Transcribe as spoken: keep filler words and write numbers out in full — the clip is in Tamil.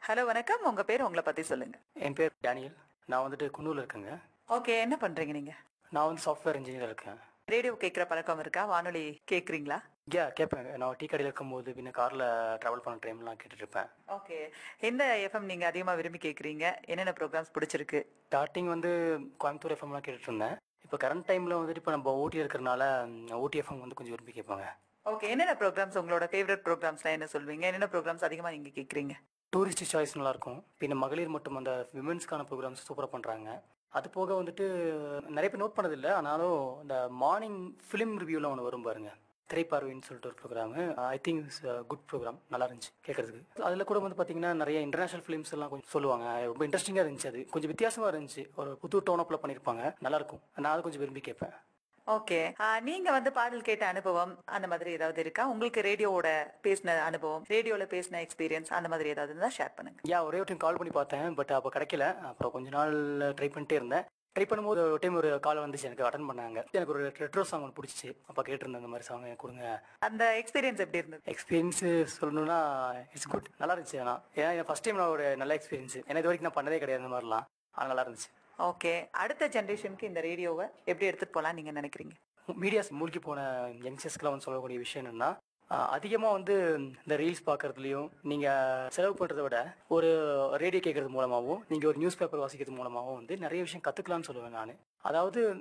ஹலோ வணக்கம். உங்க பேர் உங்கள பத்தி சொல்லுங்க. என் பேர் டேனியல். நான் வந்துட்டு குன்னூர்ல இருக்கேங்க. ஓகே. என்ன பண்றீங்க நீங்க? நான் வந்து சாஃப்ட்வேர் இன்ஜினியரா இருக்கேன். ரேடியோ கேட்கிற பழக்கம் இருக்கா? வானொலி கேட்கிறீங்களா? யா கேட்பேங்க. நான் டீ கடையில இருக்கும்போது, பின்ன கார்ல டிராவல் பண்ண டைம்லாம் கேட்டுட்டு இருப்பேன். ஓகே. எந்த எஃப்எம் நீங்க அதிகமா விரும்பி கேட்கிறீங்க? என்னென்ன புரோகிராம்ஸ் பிடிச்சிருக்கு? ஸ்டார்ட்டிங் வந்து கோயம்புத்தூர் எஃப்எம்லாம் கேட்டுட்டு இருந்தேன். இப்போ கரண்ட் டைம்ல வந்துட்டு இப்போ நம்ம ஊட்டில இருக்கிறனால ஊட்டி எஃப்எம் வந்து கொஞ்சம் விரும்பி கேட்பாங்க. ஓகே. என்னென்ன புரோகிராம்ஸ் உங்களோட ஃபேவரட் புரோகிராம்ஸ்லாம் என்ன சொல்வீங்க? என்னென்ன புரோகிராம்ஸ் அதிகமா நீங்க கேட்கிறீங்க? டூரிஸ்ட் சாய்ஸ் நல்லாயிருக்கும். பின்ன மகளிர் மட்டும் அந்த விமென்ஸ்க்கான ப்ரோக்ராம்ஸ் சூப்பரா பண்றாங்க. அது போக வந்துட்டு நெறைய பேர் நோட் பண்ணதில்ல. ஆனாலும் இந்த மார்னிங் ஃபிலிம் ரிவ்யூலாம் ஒண்ணு வரும் பாருங்க. திரைப்பார்வைன்னு சொல்லிட்டு ஒரு programme. I think it's a good program. நல்லா இருந்துச்சு கேட்கறதுக்கு. அதில கூட வந்து பார்த்தீங்கன்னா, நெறைய இன்டர்நேஷனல் ஃபிலிம்ஸ் எல்லாம் கொஞ்சம் சொல்லுவாங்க. ரொம்ப இன்ட்ரஸ்டிங்கா இருந்துச்சு அது. கொஞ்சம் வித்தியாசமா இருந்துச்சு. ஒரு புது டோன் அப்ல பண்ணியிருப்பாங்க. நல்லாயிருக்கும். நான் அத கொஞ்சம் விரும்பி கேட்பேன். ஓகே. அ நீங்க வந்து பாடல் கேட்ட அனுபவம் அந்த மாதிரி ஏதாவது இருக்கா? உங்களுக்கு ரேடியோவோட பேசின அனுபவம், ரேடியோல பேசின எக்ஸ்பீரியன்ஸ் அந்த மாதிரி ஏதாவது இருந்தா ஷேர் பண்ணுங்க. யா ஒரே ஒரு டைம் கால் பண்ணி பார்த்தேன். பட் அப்ப கிடைக்கல. அப்புறம் கொஞ்ச நாள் ட்ரை பண்ணிட்டே இருந்தேன். ட்ரை பண்ணும்போது ஒரு டைம் ஒரு கால் வந்துச்சு. எனக்கு அட்டெண்ட் பண்ணாங்க. எனக்கு ஒரு ரெட்ரோ சாங் ஒண்ணு புடிச்சுச்சு. அப்ப கேட்டிருந்தேன் இந்த மாரி சாங் எனக்கு குடுங்க. அந்த எக்ஸ்பீரியன்ஸ் எப்படி இருந்தது? எக்ஸ்பீரியன்ஸ் சொல்லணும்னா இட்ஸ் குட். நல்லா இருந்துச்சு ஆனா. ஏன்னா ஃபர்ஸ்ட் டைம் நான் ஒரு நல்ல எக்ஸ்பீரியன்ஸ். ஏன்னா இதுவரைக்கும் நான் பண்ணதே கிடையாது இந்த மாரிலாம். ஆனா நல்லா இருந்துச்சு. ஓகே. அடுத்த ஜெனரேஷனுக்கு இந்த ரேடியோவ எப்படி எடுத்துட்டு போலாம்னு நீங்க நினைக்கிறீங்க? மீடியாஸ் மூழ்கி போன யங்ஸ்டர்ஸ்க்குலாம் வந்து சொல்லக்கூடிய விஷயம் என்னன்னா, அ அதிகமா வந்து இந்த ரீல்ஸ் பார்க்கறதுலயும், நீங்க செலவு பண்றத விட, ஒரு ரேடியோ கேட்கறது மூலமாவும், நீங்க ஒரு நியூஸ் பேப்பர் வாசிக்கிறது மூலமாவும் வந்து நெறைய விஷயம் கத்துக்கலாம்னு சொல்லுவேன் நானு. அதாவது